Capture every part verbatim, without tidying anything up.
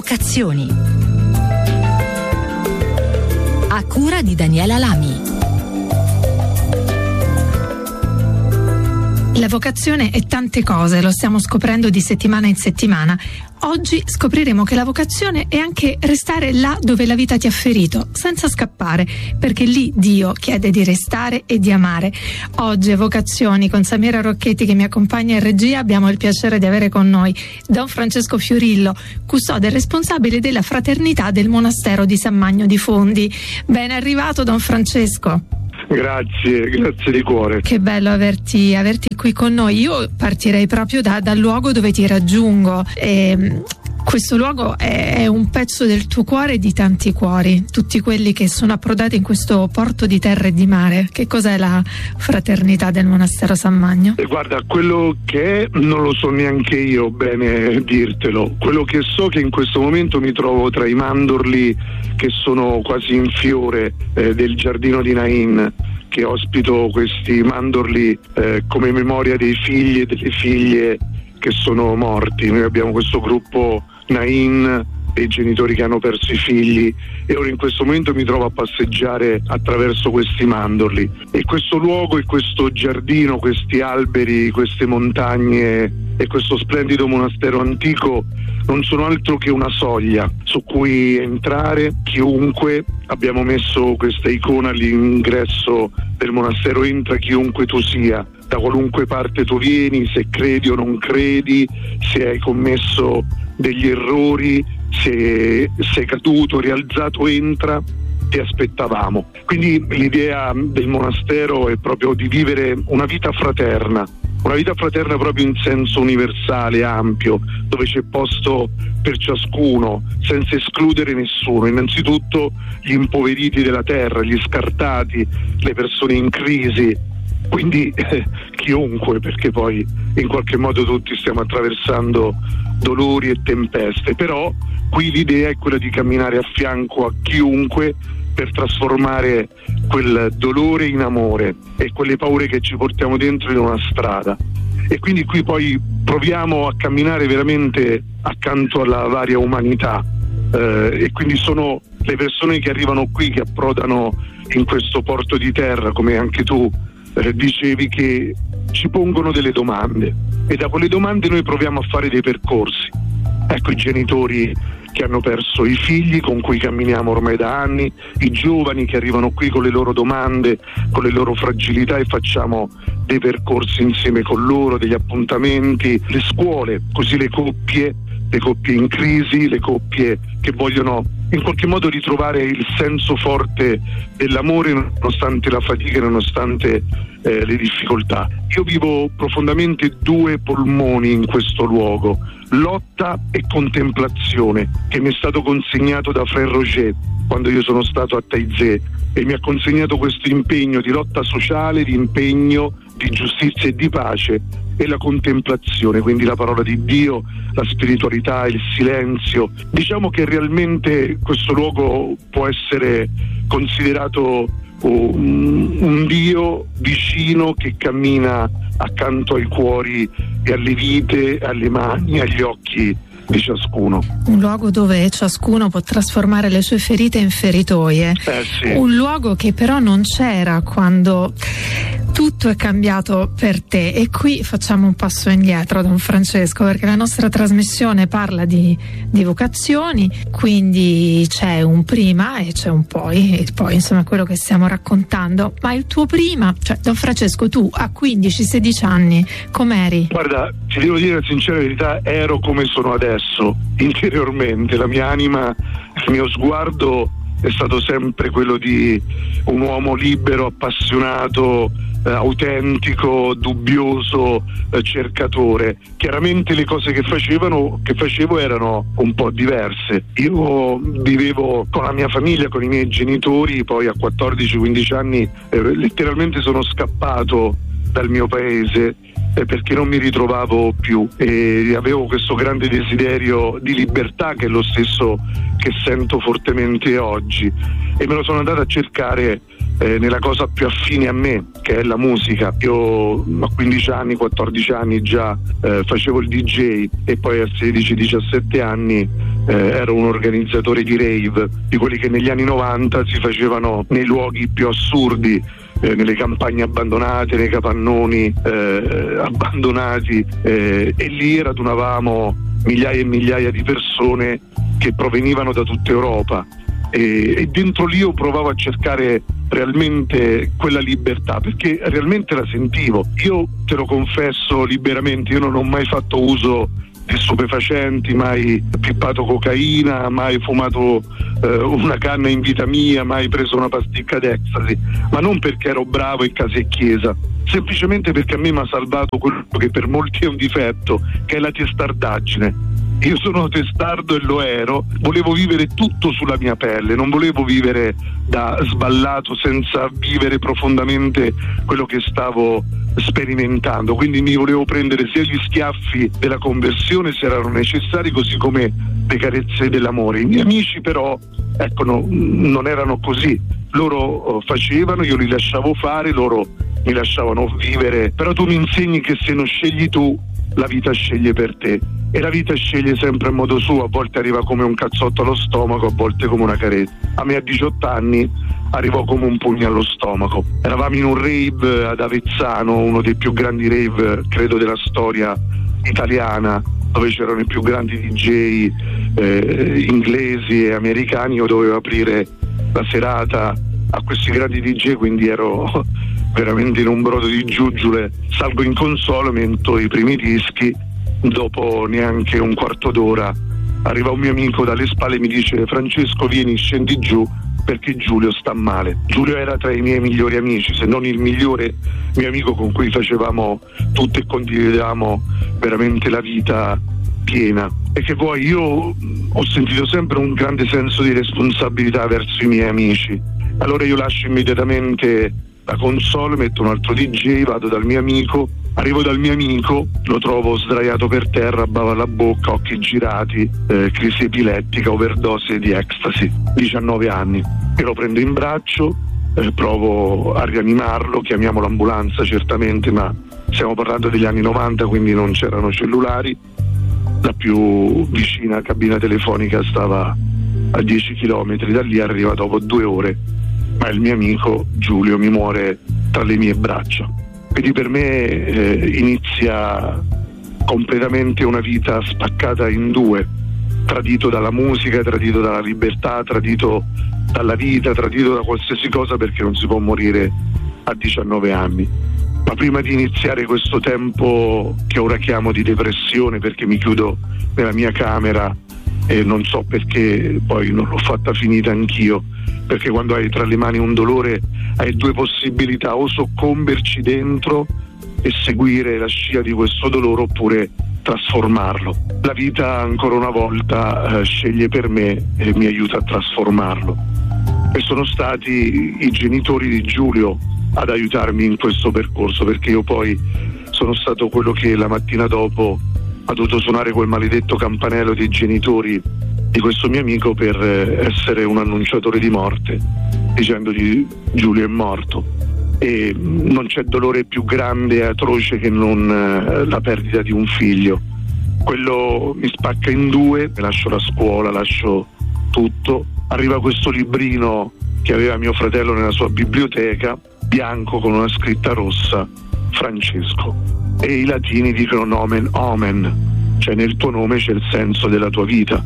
Vocazioni. A cura di Daniela Lami. La vocazione è tante cose, lo stiamo scoprendo di settimana in settimana. Oggi scopriremo che la vocazione è anche restare là dove la vita ti ha ferito, senza scappare, perché lì Dio chiede di restare e di amare. Oggi a Vocazioni, con Samira Rocchetti che mi accompagna in regia, abbiamo il piacere di avere con noi Don Francesco Fiorillo, custode e responsabile della fraternità del monastero di San Magno di Fondi. Ben arrivato, Don Francesco. Grazie, grazie di cuore. Che bello averti, averti qui con noi. Io partirei proprio da, dal luogo dove ti raggiungo. E, questo luogo è, è un pezzo del tuo cuore e di tanti cuori, tutti quelli che sono approdati in questo porto di terra e di mare. Che cos'è la fraternità del monastero San Magno? E guarda, quello che è non lo so neanche io bene dirtelo. Quello che so è che in questo momento mi trovo tra i mandorli che sono quasi in fiore eh, del giardino di Nain, che ospito questi mandorli eh, come memoria dei figli e delle figlie che sono morti. Noi abbiamo questo gruppo Nain, dei genitori che hanno perso i figli, e ora in questo momento mi trovo a passeggiare attraverso questi mandorli, e questo luogo e questo giardino, questi alberi, queste montagne e questo splendido monastero antico non sono altro che una soglia su cui entrare chiunque. Abbiamo messo questa icona all'ingresso del monastero: entra chiunque tu sia, da qualunque parte tu vieni, se credi o non credi, se hai commesso degli errori, se sei caduto, rialzato, entra, ti aspettavamo. Quindi l'idea del monastero è proprio di vivere una vita fraterna, una vita fraterna proprio in senso universale, ampio, dove c'è posto per ciascuno, senza escludere nessuno. Innanzitutto gli impoveriti della terra, gli scartati, le persone in crisi, quindi eh, chiunque, perché poi in qualche modo tutti stiamo attraversando dolori e tempeste, però qui l'idea è quella di camminare a fianco a chiunque per trasformare quel dolore in amore e quelle paure che ci portiamo dentro in una strada. E quindi qui poi proviamo a camminare veramente accanto alla varia umanità, eh, e quindi sono le persone che arrivano qui, che approdano in questo porto di terra, come anche tu eh, dicevi, che ci pongono delle domande, e da quelle domande noi proviamo a fare dei percorsi. Ecco, i genitori che hanno perso i figli con cui camminiamo ormai da anni, i giovani che arrivano qui con le loro domande, con le loro fragilità, e facciamo dei percorsi insieme con loro, degli appuntamenti, le scuole, così le coppie, le coppie in crisi, le coppie che vogliono in qualche modo ritrovare il senso forte dell'amore nonostante la fatica, nonostante eh, le difficoltà. Io vivo profondamente due polmoni in questo luogo: lotta e contemplazione, che mi è stato consegnato da Frère Roger quando io sono stato a Taizé, e mi ha consegnato questo impegno di lotta sociale, di impegno di giustizia e di pace, e la contemplazione, quindi la parola di Dio, la spiritualità, il silenzio. Diciamo che realmente questo luogo può essere considerato un, un Dio vicino che cammina accanto ai cuori e alle vite, alle mani, agli occhi di ciascuno. Un luogo dove ciascuno può trasformare le sue ferite in feritoie. Eh sì. Un luogo che però non c'era quando tutto è cambiato per te. E qui facciamo un passo indietro, Don Francesco, perché la nostra trasmissione parla di, di vocazioni, quindi c'è un prima e c'è un poi, e poi insomma quello che stiamo raccontando. Ma il tuo prima, cioè Don Francesco, tu a quindici sedici anni com'eri? Guarda, ti devo dire la sincera verità, ero come sono adesso, interiormente. La mia anima, il mio sguardo è stato sempre quello di un uomo libero, appassionato, eh, autentico, dubbioso, eh, cercatore. Chiaramente le cose che facevano, che facevo erano un po' diverse. Io vivevo con la mia famiglia, con i miei genitori, poi a quattordici quindici anni eh, letteralmente sono scappato dal mio paese eh, perché non mi ritrovavo più, e avevo questo grande desiderio di libertà che è lo stesso che sento fortemente oggi, e me lo sono andato a cercare eh, nella cosa più affine a me, che è la musica. Io a quindici anni, quattordici anni già eh, facevo il D J, e poi a sedici diciassette anni eh, ero un organizzatore di rave, di quelli che negli anni novanta si facevano nei luoghi più assurdi, eh, nelle campagne abbandonate, nei capannoni eh, abbandonati, eh, e lì radunavamo migliaia e migliaia di persone che provenivano da tutta Europa. E, e dentro lì io provavo a cercare realmente quella libertà, perché realmente la sentivo. Io te lo confesso liberamente, io non ho mai fatto uso di stupefacenti, mai pippato cocaina, mai fumato eh, una canna in vita mia, mai preso una pasticca d'ecstasy, ma non perché ero bravo in casa e chiesa, semplicemente perché a me mi ha salvato quello che per molti è un difetto, che è la testardaggine. Io sono testardo e lo ero, volevo vivere tutto sulla mia pelle, non volevo vivere da sballato senza vivere profondamente quello che stavo sperimentando, quindi mi volevo prendere sia gli schiaffi della conversione se erano necessari, così come le carezze dell'amore. I miei amici però, ecco, no, non erano così, loro facevano, io li lasciavo fare, loro mi lasciavano vivere, però tu mi insegni che se non scegli tu, la vita sceglie per te, e la vita sceglie sempre in modo suo, a volte arriva come un cazzotto allo stomaco, a volte come una carezza. A me a diciotto anni arrivò come un pugno allo stomaco. Eravamo in un rave ad Avezzano, uno dei più grandi rave credo della storia italiana, dove c'erano i più grandi D J eh, inglesi e americani. Io dovevo aprire la serata a questi grandi D J, quindi ero veramente in un brodo di giuggiole. Salgo in console, metto i primi dischi, dopo neanche un quarto d'ora arriva un mio amico dalle spalle e mi dice: Francesco, vieni, scendi giù perché Giulio sta male. Giulio era tra i miei migliori amici, se non il migliore mio amico, con cui facevamo tutto e condividevamo veramente la vita piena. E che vuoi, io ho sentito sempre un grande senso di responsabilità verso i miei amici, allora io lascio immediatamente la console, metto un altro D J, vado dal mio amico, arrivo dal mio amico, lo trovo sdraiato per terra, bava alla bocca, occhi girati, eh, crisi epilettica, overdose di ecstasy, diciannove anni. Io lo prendo in braccio, eh, provo a rianimarlo, chiamiamo l'ambulanza certamente, ma stiamo parlando degli anni novanta, quindi non c'erano cellulari, la più vicina cabina telefonica stava a dieci chilometri da lì, arriva dopo due ore, ma il mio amico Giulio mi muore tra le mie braccia. Quindi per me eh, inizia completamente una vita spaccata in due, tradito dalla musica, tradito dalla libertà, tradito dalla vita, tradito da qualsiasi cosa, perché non si può morire a diciannove anni. Ma prima di iniziare questo tempo che ora chiamo di depressione, perché mi chiudo nella mia camera e non so perché poi non l'ho fatta finita anch'io, perché quando hai tra le mani un dolore hai due possibilità: o soccomberci dentro e seguire la scia di questo dolore, oppure trasformarlo. La vita ancora una volta eh, sceglie per me e mi aiuta a trasformarlo, e sono stati i genitori di Giulio ad aiutarmi in questo percorso, perché io poi sono stato quello che la mattina dopo ha dovuto suonare quel maledetto campanello dei genitori di questo mio amico per essere un annunciatore di morte, dicendogli: Giulio è morto. E non c'è dolore più grande e atroce che non eh, la perdita di un figlio. Quello mi spacca in due, lascio la scuola, lascio tutto. Arriva questo librino che aveva mio fratello nella sua biblioteca, bianco con una scritta rossa: Francesco. E i latini dicono nomen omen, cioè nel tuo nome c'è il senso della tua vita.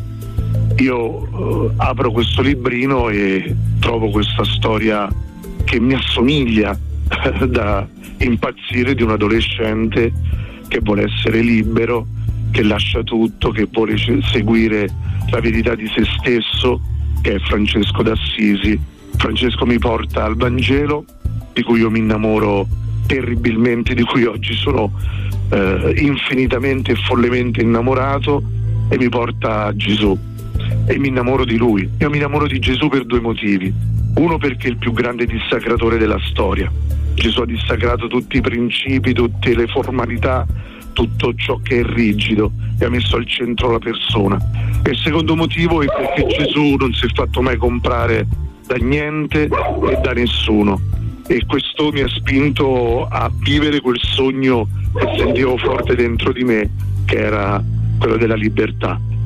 Io eh, apro questo librino e trovo questa storia che mi assomiglia da impazzire, di un adolescente che vuole essere libero, che lascia tutto, che vuole seguire la verità di se stesso, che è Francesco d'Assisi. Francesco mi porta al Vangelo, di cui io mi innamoro terribilmente, di cui oggi sono eh, infinitamente e follemente innamorato, e mi porta a Gesù e mi innamoro di lui. Io mi innamoro di Gesù per due motivi: uno, perché è il più grande dissacratore della storia. Gesù ha dissacrato tutti i principi, tutte le formalità, tutto ciò che è rigido, e ha messo al centro la persona. E il secondo motivo è perché Gesù non si è fatto mai comprare da niente e da nessuno, e questo mi ha spinto a vivere quel sogno che sentivo forte dentro di me, che era quello della libertà.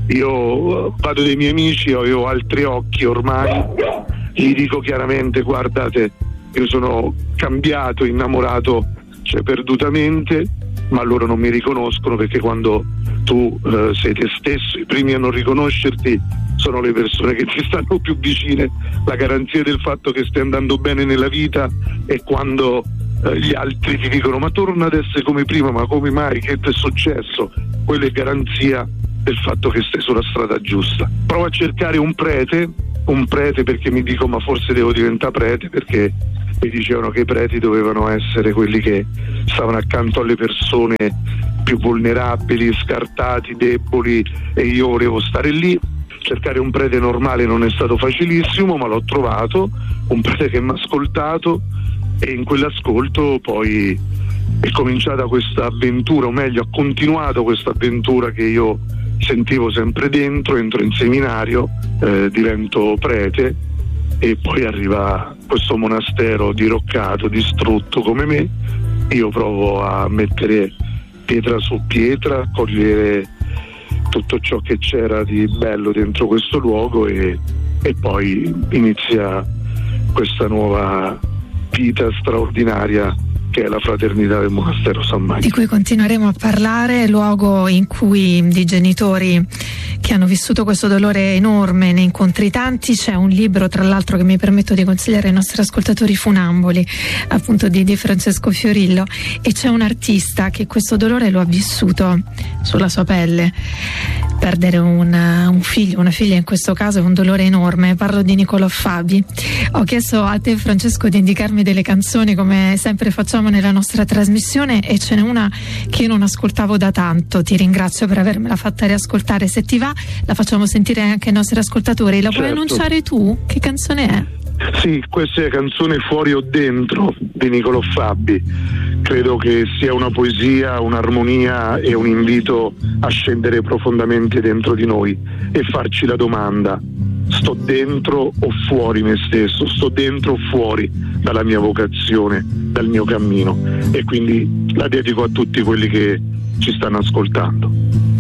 Io vado dai miei amici, avevo altri occhi ormai, gli dico chiaramente: guardate, io sono cambiato, innamorato, cioè perdutamente, ma loro non mi riconoscono, perché quando tu eh, sei te stesso, i primi a non riconoscerti sono le persone che ti stanno più vicine. La garanzia del fatto che stai andando bene nella vita è quando eh, gli altri ti dicono: ma torna ad essere come prima, ma come mai, che ti è successo? Quella è garanzia del fatto che stai sulla strada giusta. Provo a cercare un prete, un prete perché mi dico: ma forse devo diventare prete, perché mi dicevano che i preti dovevano essere quelli che stavano accanto alle persone più vulnerabili, scartati, deboli, e io volevo stare lì. Cercare un prete normale non è stato facilissimo, ma l'ho trovato, un prete che mi ha ascoltato, e in quell'ascolto poi è cominciata questa avventura, o meglio ha continuato questa avventura che io sentivo sempre dentro. Entro in seminario, eh, divento prete, e poi arriva questo monastero diroccato, distrutto come me. Io provo a mettere pietra su pietra, a cogliere tutto ciò che c'era di bello dentro questo luogo, e, e poi inizia questa nuova vita straordinaria che è la fraternità del monastero San Michael. Di cui continueremo a parlare, luogo in cui di genitori che hanno vissuto questo dolore enorme ne incontri tanti. C'è un libro, tra l'altro, che mi permetto di consigliare ai nostri ascoltatori, Funamboli, appunto di, di Francesco Fiorillo, e c'è un artista che questo dolore lo ha vissuto sulla sua pelle. Perdere una, un figlio, una figlia in questo caso, è un dolore enorme. Parlo di Nicolò Fabi. Ho chiesto a te, Francesco, di indicarmi delle canzoni, come sempre facciamo nella nostra trasmissione, e ce n'è una che io non ascoltavo da tanto. Ti ringrazio per avermela fatta riascoltare. Se ti va, la facciamo sentire anche ai nostri ascoltatori. La puoi certo. annunciare tu? Che canzone è? Sì, questa è la canzone Fuori o Dentro di Nicolò Fabi. Credo che sia una poesia, un'armonia e un invito a scendere profondamente dentro di noi e farci la domanda: sto dentro o fuori me stesso? Sto dentro o fuori dalla mia vocazione, dal mio cammino? E quindi la dedico a tutti quelli che ci stanno ascoltando.